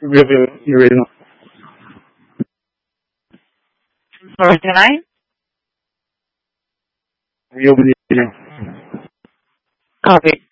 You ready now? 49? Reopen the video. Copy.